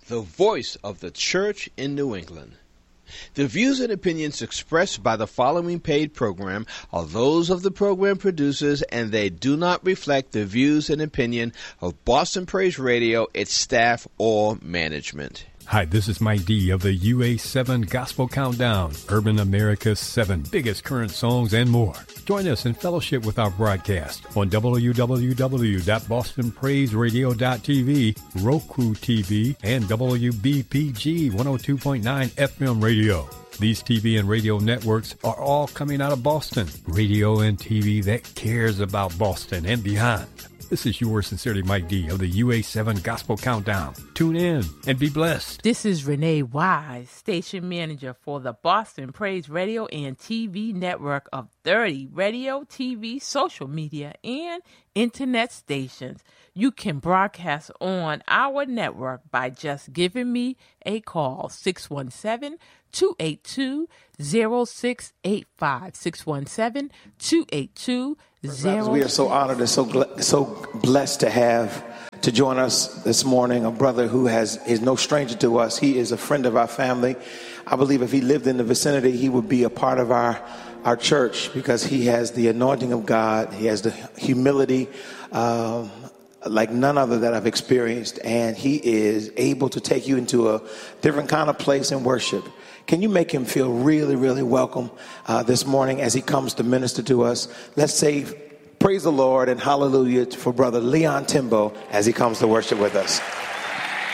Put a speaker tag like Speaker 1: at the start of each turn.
Speaker 1: the voice of the church in New England. The views and opinions expressed by the following paid program are those of the program producers, and they do not reflect the views and opinion of Boston Praise Radio, its staff, or management.
Speaker 2: Hi, this is Mike D of the UA7 Gospel Countdown, Urban America's 7 biggest current songs and more. Join us in fellowship with our broadcast on www.bostonpraiseradio.tv, Roku TV, and WBPG 102.9 FM radio. These TV and radio networks are all coming out of Boston. Radio and TV that cares about Boston and beyond. This is yours sincerely, Mike D of the UA7 Gospel Countdown. Tune in and be blessed.
Speaker 3: This is Renee Wise, station manager for the Boston Praise Radio and TV network of 30 radio, TV, social media, and internet stations. You can broadcast on our network by just giving me a call, 617-282-0685, 617-282-0685.
Speaker 4: We are so honored and so blessed to join us this morning. A brother who is no stranger to us. He is a friend of our family. I believe if he lived in the vicinity, he would be a part of our church, because he has the anointing of God. He has the humility like none other that I've experienced, and he is able to take you into a different kind of place in worship. Can you make him feel really, really welcome this morning as he comes to minister to us? Let's say praise the Lord and hallelujah for Brother Leon Timbo as he comes to worship with us.